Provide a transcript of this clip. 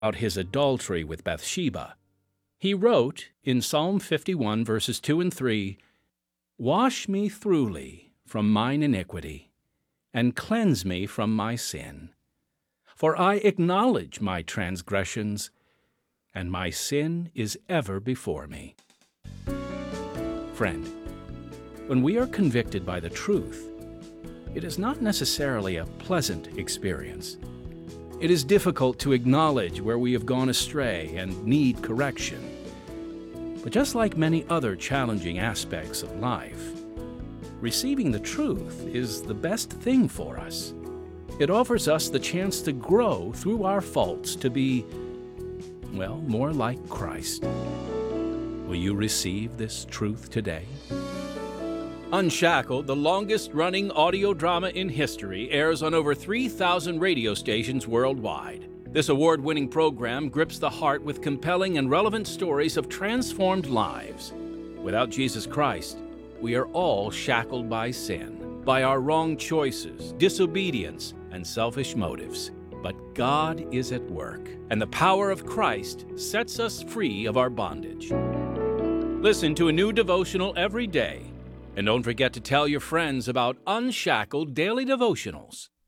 his adultery with Bathsheba. He wrote in Psalm 51, verses 2 and 3, "Wash me throughly from mine iniquity, and cleanse me from my sin. For I acknowledge my transgressions, and my sin is ever before me." Friend, when we are convicted by the truth, it is not necessarily a pleasant experience. It is difficult to acknowledge where we have gone astray and need correction. But just like many other challenging aspects of life, receiving the truth is the best thing for us. It offers us the chance to grow through our faults to be, well, more like Christ. Will you receive this truth today? Unshackled, the longest-running audio drama in history, airs on over 3,000 radio stations worldwide. This award-winning program grips the heart with compelling and relevant stories of transformed lives. Without Jesus Christ, we are all shackled by sin, by our wrong choices, disobedience, and selfish motives. But God is at work, and the power of Christ sets us free of our bondage. Listen to a new devotional every day. And don't forget to tell your friends about Unshackled Daily Devotionals.